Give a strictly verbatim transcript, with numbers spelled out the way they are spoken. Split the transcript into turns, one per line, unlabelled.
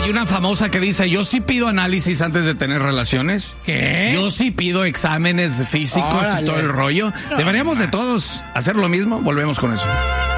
Hay una famosa que dice, yo sí pido análisis antes de tener relaciones.
¿Qué?
Yo sí pido exámenes físicos
Órale.
y todo el rollo. Deberíamos de todos hacer lo mismo. Volvemos con eso.